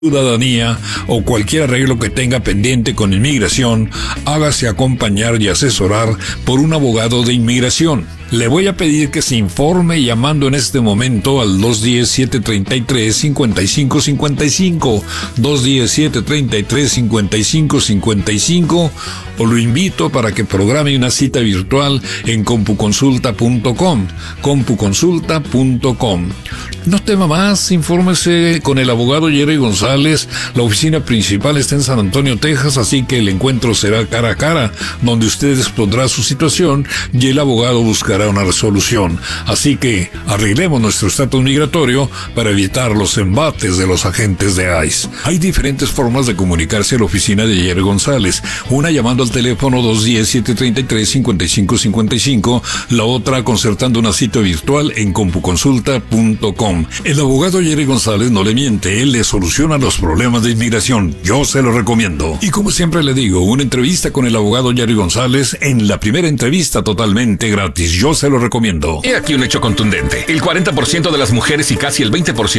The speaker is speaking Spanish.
ciudadanía o cualquier arreglo que tenga pendiente con inmigración, hágase acompañar y asesorar por un abogado de inmigración. Le voy a pedir que se informe llamando en este momento al 210-733-5555, 210-733-5555, o lo invito para que programe una cita virtual en compuconsulta.com, compuconsulta.com. No tema más, infórmese con el abogado Jerry González. La oficina principal está en San Antonio, Texas, así que el encuentro será cara a cara, donde usted expondrá su situación y el abogado buscará una resolución. Así que arreglemos nuestro estatus migratorio para evitar los embates de los agentes de ICE. Hay diferentes formas de comunicarse a la oficina de Jerry González. Una llamando al teléfono 210-733-5555, la otra concertando una cita virtual en compuconsulta.com. El abogado Jerry González no le miente, él le soluciona los problemas de inmigración. Yo se lo recomiendo. Y como siempre le digo, una entrevista con el abogado Jerry González en la primera entrevista totalmente gratis. Yo se lo recomiendo. He aquí un hecho contundente. El 40% de las mujeres y casi el 20%